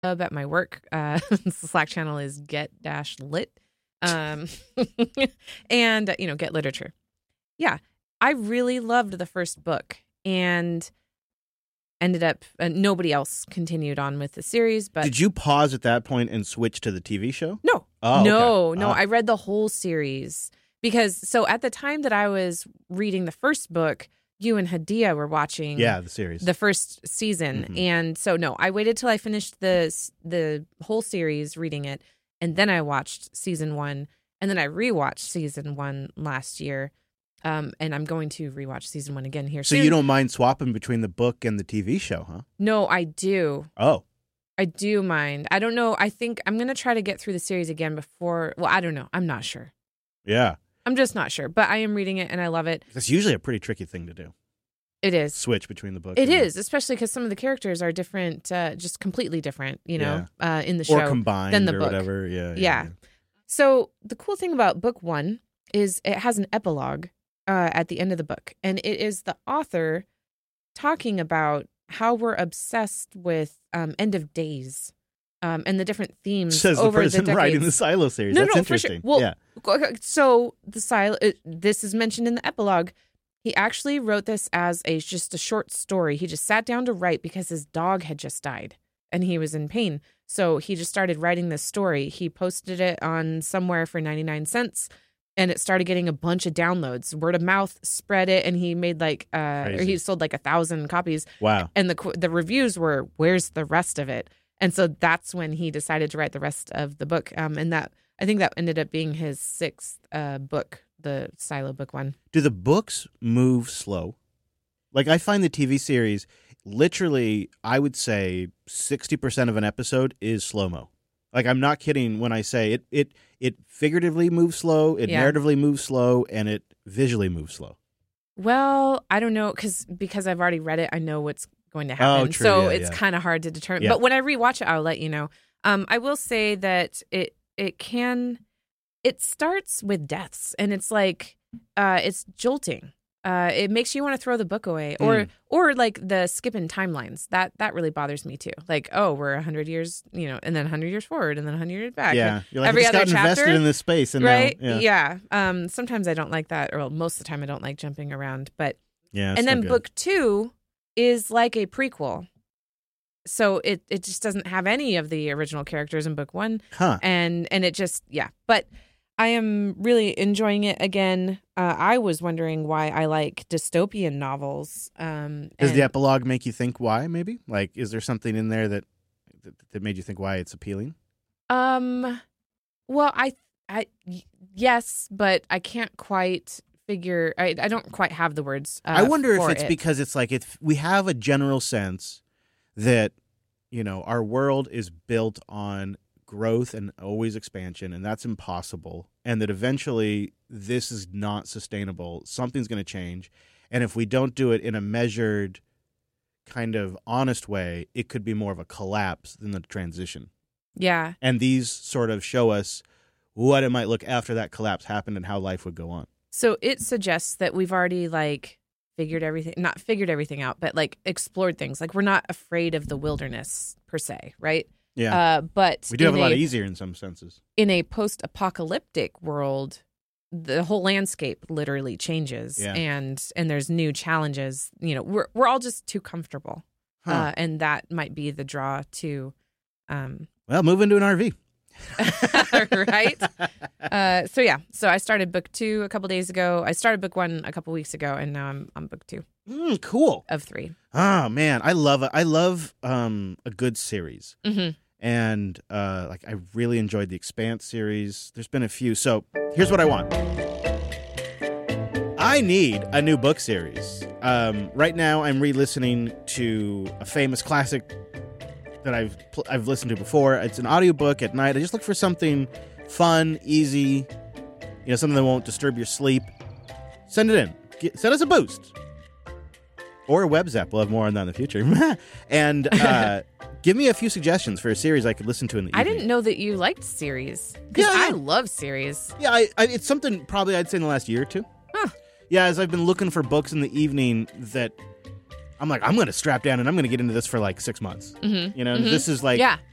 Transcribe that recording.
at my work. The Slack channel is get-lit. And, Get Literature. Yeah, I really loved the first book and ended up, nobody else continued on with the series. But did you pause at that point and switch to the TV show? No. Oh, no, okay. no. I read the whole series so at the time that I was reading the first book, you and Hadia were watching the series, the first season. Mm-hmm. And so, no, I waited till I finished the whole series reading it. And then I watched season 1. And then I rewatched season 1 last year. And I'm going to rewatch season 1 again here so soon. you don't mind swapping between the book and the TV show, huh? No, I do. Oh. I do mind. I don't know. I think I'm going to try to get through the series again before. Well, I don't know. I'm not sure. Yeah. I'm just not sure. But I am reading it and I love it. That's usually a pretty tricky thing to do. It is. Switch between the book. It is, especially because some of the characters are different, just completely different, in the show. Or combined than the or book. whatever. Yeah. Yeah. So the cool thing about book 1 is it has an epilogue at the end of the book. And it is the author talking about how we're obsessed with end of days and the different themes Says over the person decades. writing the Silo series. No, That's no, for sure. interesting. Well, yeah. So this is mentioned in the epilogue. He actually wrote this as just a short story. He just sat down to write because his dog had just died and he was in pain. So he just started writing this story. He posted it on somewhere for 99 cents and it started getting a bunch of downloads. Word of mouth spread it and he made he sold 1,000 copies. Wow. And the reviews were, where's the rest of it? And so that's when he decided to write the rest of the book. And I think that ended up being his 6th book, the Silo book 1. Do the books move slow? Like, I find the TV series, literally, I would say 60% of an episode is slow-mo. Like, I'm not kidding when I say it figuratively moves slow, it narratively moves slow, and it visually moves slow. Well, I don't know, because I've already read it, I know what's going to happen. Oh, true. So Yeah, it's kind of hard to determine. Yeah. But when I rewatch it, I'll let you know. I will say that it starts with deaths, and it's like it's jolting. It makes you want to throw the book away, or like the skipping timelines. That really bothers me too. Like, oh, we're 100 years, and then 100 years forward, and then 100 years back. Yeah, you're like, every I just other got chapter, invested in this space, and right? now, Yeah. Sometimes I don't like that, or most of the time I don't like jumping around. But yeah, and then book 2 is like a prequel. So it just doesn't have any of the original characters in book 1. Huh. And it just, But I am really enjoying it again. I was wondering why I like dystopian novels. Does the epilogue make you think why, maybe? Like, is there something in there that made you think why it's appealing? Well, I yes, but I can't quite figure, I don't quite have the words I wonder if for it's it. because it's like, if we have a general sense that, our world is built on growth and always expansion, and that's impossible, and that eventually this is not sustainable. Something's going to change, and if we don't do it in a measured, kind of honest way, it could be more of a collapse than the transition. Yeah. And these sort of show us what it might look after that collapse happened and how life would go on. So it suggests that we've already not figured everything out, but explored things. Like, we're not afraid of the wilderness per se, right? Yeah. But we do have a lot easier in some senses. In a post-apocalyptic world, the whole landscape literally changes, and there's new challenges. We're all just too comfortable, and that might be the draw to. Well, move into an RV. Right. So I started book 2 a couple days ago. I started book 1 a couple weeks ago, and now I'm on book 2. Cool. Of 3. Oh man, I love it. I love a good series, and I really enjoyed the Expanse series. There's been a few. So here's what I want. I need a new book series. Right now, I'm re-listening to a famous classic that I've listened to before. It's an audiobook at night. I just look for something fun, easy, something that won't disturb your sleep. Send it in. Send us a boost. Or a web zap. We'll have more on that in the future. And give me a few suggestions for a series I could listen to in the evening. I didn't know that you liked series. Because I love series. Yeah, it's something probably I'd say in the last year or two. Huh. Yeah, as I've been looking for books in the evening that I'm like, I'm going to strap down and I'm going to get into this for 6 months. Mm-hmm. This is